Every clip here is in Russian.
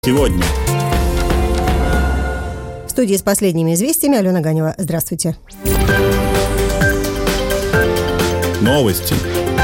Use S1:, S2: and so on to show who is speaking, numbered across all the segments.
S1: Сегодня.
S2: В студии с последними известиями Алена Ганева. Здравствуйте.
S1: Новости.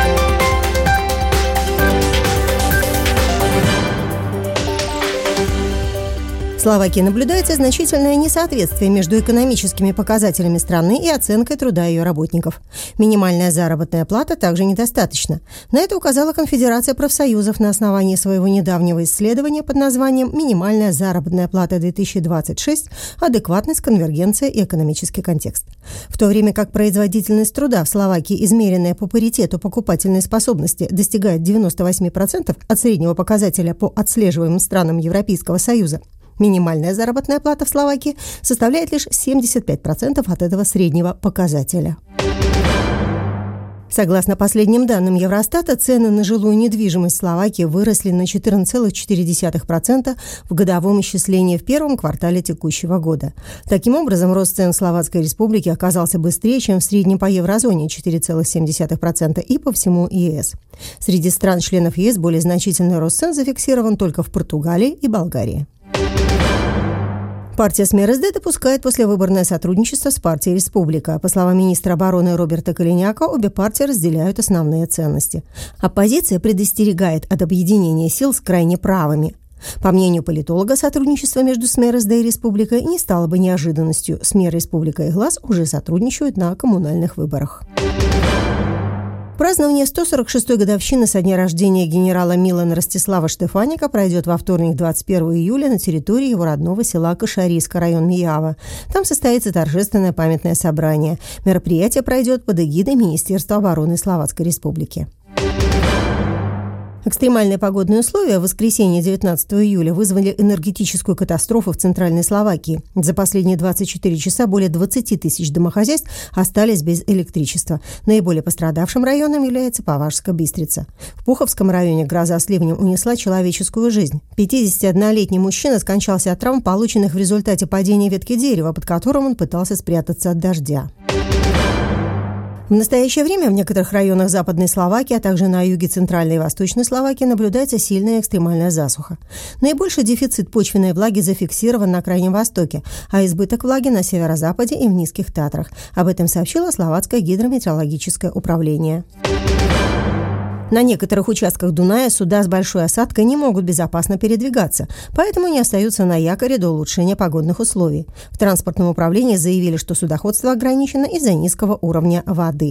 S2: В Словакии наблюдается значительное несоответствие между экономическими показателями страны и оценкой труда ее работников. Минимальная заработная плата также недостаточна. На это указала Конфедерация профсоюзов на основании своего недавнего исследования под названием «Минимальная заработная плата 2026. Адекватность, конвергенция и экономический контекст». В то время как производительность труда в Словакии, измеренная по паритету покупательной способности, достигает 98% от среднего показателя по отслеживаемым странам Европейского Союза, минимальная заработная плата в Словакии составляет лишь 75% от этого среднего показателя. Согласно последним данным Евростата, цены на жилую недвижимость в Словакии выросли на 14,4% в годовом исчислении в первом квартале текущего года. Таким образом, рост цен в Словацкой Республике оказался быстрее, чем в среднем по еврозоне 4,7% и по всему ЕС. Среди стран-членов ЕС более значительный рост цен зафиксирован только в Португалии и Болгарии. Партия СМЕРСД допускает послевыборное сотрудничество с партией «Республика». По словам министра обороны Роберта Калиняка, обе партии разделяют основные ценности. Оппозиция предостерегает от объединения сил с крайне правыми. По мнению политолога, сотрудничество между СМЕРСД и «Республикой» не стало бы неожиданностью. СМЕР, «Республика» и «Глас» уже сотрудничают на коммунальных выборах. Празднование 146-й годовщины со дня рождения генерала Милана Ростислава Штефаника пройдет во вторник, 21 июля, на территории его родного села Кашарийска, район Миява. Там состоится торжественное памятное собрание. Мероприятие пройдет под эгидой Министерства обороны Словацкой Республики. Экстремальные погодные условия в воскресенье 19 июля вызвали энергетическую катастрофу в Центральной Словакии. За последние 24 часа более 20 тысяч домохозяйств остались без электричества. Наиболее пострадавшим районом является Павашска Бистрица. В Пуховском районе гроза с ливнем унесла человеческую жизнь. 51-летний мужчина скончался от травм, полученных в результате падения ветки дерева, под которым он пытался спрятаться от дождя. В настоящее время в некоторых районах Западной Словакии, а также на юге Центральной и Восточной Словакии наблюдается сильная экстремальная засуха. Наибольший дефицит почвенной влаги зафиксирован на Крайнем Востоке, а избыток влаги на северо-западе и в Низких Татрах. Об этом сообщило Словацкое гидрометеорологическое управление. На некоторых участках Дуная суда с большой осадкой не могут безопасно передвигаться, поэтому не остаются на якоре до улучшения погодных условий. В транспортном управлении заявили, что судоходство ограничено из-за низкого уровня воды.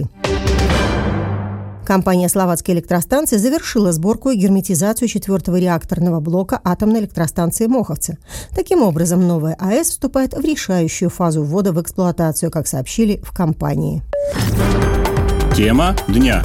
S2: Компания «Словацкие электростанции» завершила сборку и герметизацию 4-го реакторного блока атомной электростанции Моховцы. Таким образом, новая АЭС вступает в решающую фазу ввода в эксплуатацию, как сообщили в компании.
S1: Тема дня.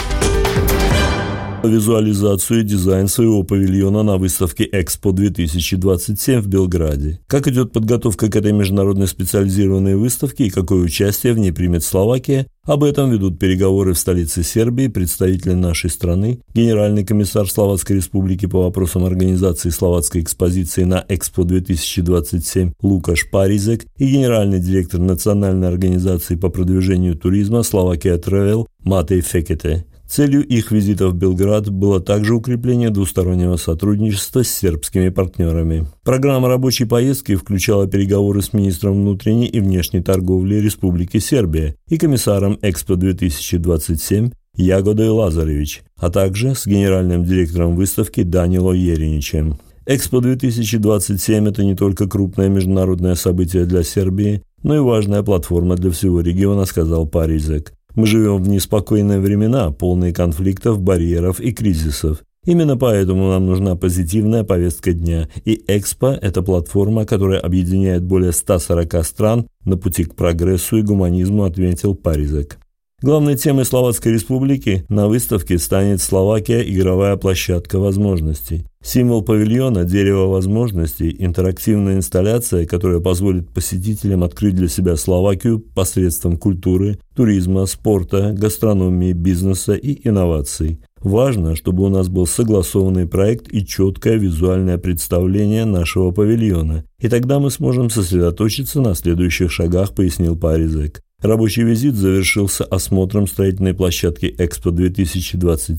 S3: Визуализацию и дизайн своего павильона на выставке «Экспо-2027» в Белграде. Как идет подготовка к этой международной специализированной выставке и какое участие в ней примет Словакия, об этом ведут переговоры в столице Сербии представители нашей страны, генеральный комиссар Словацкой Республики по вопросам организации словацкой экспозиции на «Экспо-2027» Лукаш Паризек и генеральный директор Национальной организации по продвижению туризма «Словакия Travel» Матей Фекете. Целью их визита в Белград было также укрепление двустороннего сотрудничества с сербскими партнерами. Программа рабочей поездки включала переговоры с министром внутренней и внешней торговли Республики Сербия и комиссаром Экспо-2027 Ягодой Лазаревич, а также с генеральным директором выставки Данило Ериничем. Экспо-2027 – это не только крупное международное событие для Сербии, но и важная платформа для всего региона, сказал Паризек. Мы живем в неспокойные времена, полные конфликтов, барьеров и кризисов. Именно поэтому нам нужна позитивная повестка дня, и Экспо – это платформа, которая объединяет более 140 стран на пути к прогрессу и гуманизму, отметил Паризек. Главной темой Словацкой Республики на выставке станет Словакия – игровая площадка возможностей. Символ павильона – дерево возможностей, интерактивная инсталляция, которая позволит посетителям открыть для себя Словакию посредством культуры, туризма, спорта, гастрономии, бизнеса и инноваций. Важно, чтобы у нас был согласованный проект и четкое визуальное представление нашего павильона, и тогда мы сможем сосредоточиться на следующих шагах, пояснил Паризек. Рабочий визит завершился осмотром строительной площадки «Экспо-2027»,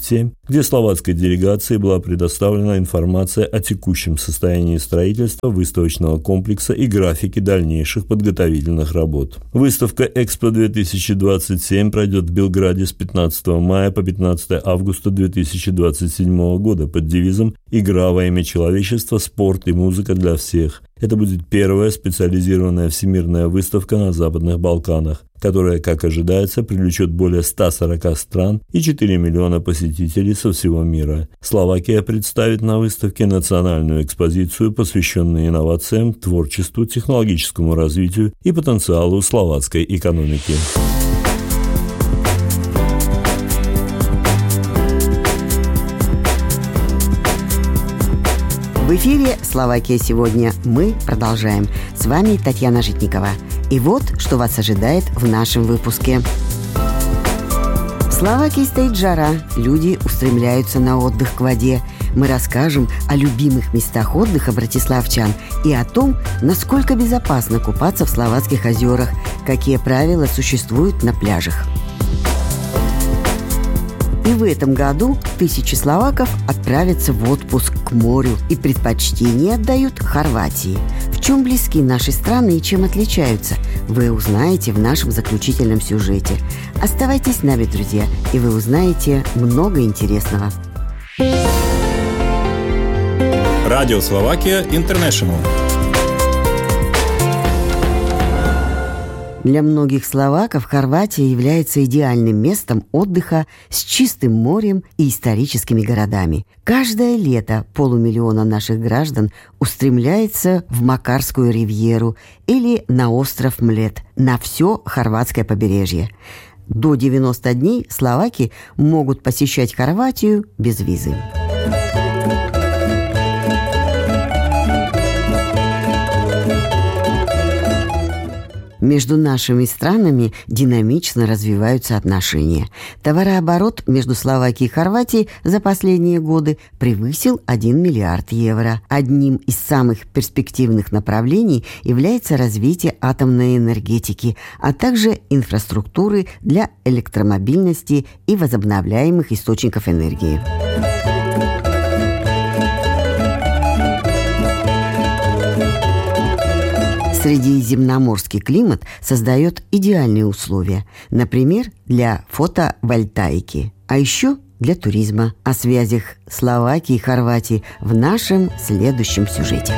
S3: где словацкой делегации была предоставлена информация о текущем состоянии строительства выставочного комплекса и графике дальнейших подготовительных работ. Выставка «Экспо-2027» пройдет в Белграде с 15 мая по 15 августа 2027 года под девизом «Игра во имя человечества, спорт и музыка для всех». Это будет первая специализированная всемирная выставка на Западных Балканах, которая, как ожидается, привлечет более 140 стран и 4 миллиона посетителей со всего мира. Словакия представит на выставке национальную экспозицию, посвященную инновациям, творчеству, технологическому развитию и потенциалу словацкой экономики.
S4: В эфире «Словакия сегодня». Мы продолжаем. С вами Татьяна Житникова. И вот, что вас ожидает в нашем выпуске. В Словакии стоит жара. Люди устремляются на отдых к воде. Мы расскажем о любимых местах отдыха братиславчан и о том, насколько безопасно купаться в словацких озерах, какие правила существуют на пляжах. И в этом году тысячи словаков отправятся в отпуск к морю и предпочтение отдают Хорватии. В чем близки наши страны и чем отличаются, вы узнаете в нашем заключительном сюжете. Оставайтесь с нами, друзья, и вы узнаете много интересного.
S1: Радио Словакия Интернешнл.
S4: Для многих словаков Хорватия является идеальным местом отдыха с чистым морем и историческими городами. Каждое лето 500 000 наших граждан устремляется в Макарскую ривьеру или на остров Млет, на все хорватское побережье. До 90 дней словаки могут посещать Хорватию без визы. Между нашими странами динамично развиваются отношения. Товарооборот между Словакией и Хорватией за последние годы превысил 1 миллиард евро. Одним из самых перспективных направлений является развитие атомной энергетики, а также инфраструктуры для электромобильности и возобновляемых источников энергии. Средиземноморский климат создает идеальные условия, например, для фотовольтаики, а еще для туризма. О связях Словакии и Хорватии в нашем следующем сюжете.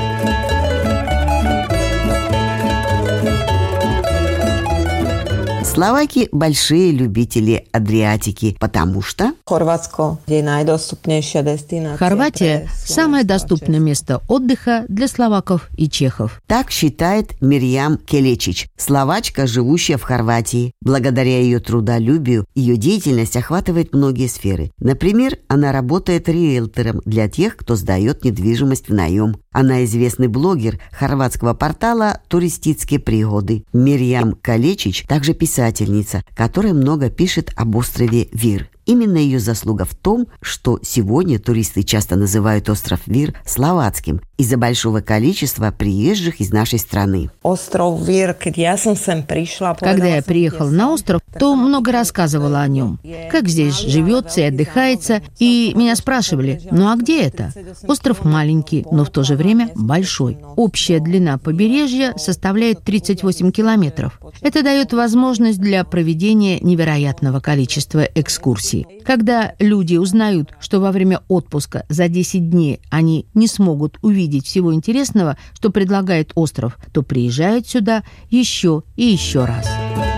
S4: Словаки – большие любители Адриатики, потому что
S5: Хорватия – самое доступное место отдыха для словаков и чехов.
S4: Так считает Мирьям Келечич, словачка, живущая в Хорватии. Благодаря ее трудолюбию ее деятельность охватывает многие сферы. Например, она работает риэлтором для тех, кто сдает недвижимость в наем. Она известный блогер хорватского портала «Туристические пригоды». Мирьям Келечич также писательница, которая много пишет об острове Вир. Именно ее заслуга в том, что сегодня туристы часто называют остров Вир словацким из-за большого количества приезжих из нашей страны.
S5: Когда я приехала на остров, то много рассказывала о нем, как здесь живется и отдыхается, и меня спрашивали, ну а где это? Остров маленький, но в то же время большой. Общая длина побережья составляет 38 километров. Это дает возможность для проведения невероятного количества экскурсий. Когда люди узнают, что во время отпуска за 10 дней они не смогут увидеть всего интересного, что предлагает остров, то приезжают сюда еще и еще раз.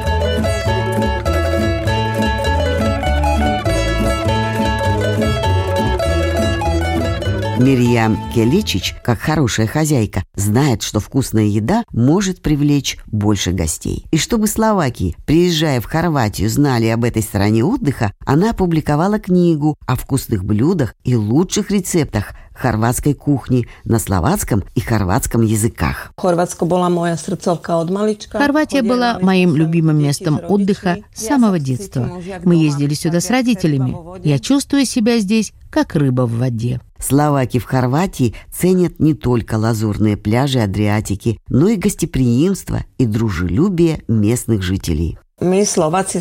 S4: Мирьям Келечич, как хорошая хозяйка, знает, что вкусная еда может привлечь больше гостей. И чтобы словаки, приезжая в Хорватию, знали об этой стороне отдыха, она опубликовала книгу о вкусных блюдах и лучших рецептах хорватской кухни на словацком и хорватском языках.
S5: Хорватия была моим любимым местом отдыха с самого детства. Мы ездили сюда с родителями. Я чувствую себя здесь, как рыба в воде.
S4: Словаки в Хорватии ценят не только лазурные пляжи Адриатики, но и гостеприимство и дружелюбие местных жителей.
S6: Мы, словаки,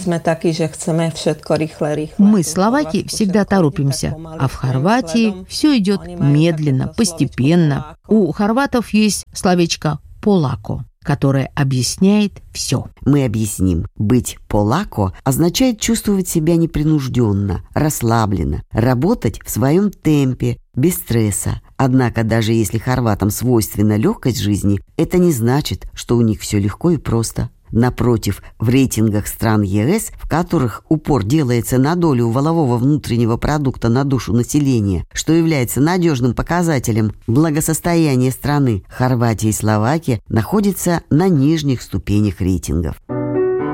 S5: всегда торопимся, а в Хорватии все идет медленно, постепенно. У хорватов есть словечко «полако», которое объясняет все.
S4: Мы объясним. Быть полако означает чувствовать себя непринужденно, расслабленно, работать в своем темпе, без стресса. Однако даже если хорватам свойственна легкость жизни, это не значит, что у них все легко и просто. Напротив, в рейтингах стран ЕС, в которых упор делается на долю валового внутреннего продукта на душу населения, что является надежным показателем благосостояния страны, Хорватия и Словакия находятся на нижних ступенях рейтингов.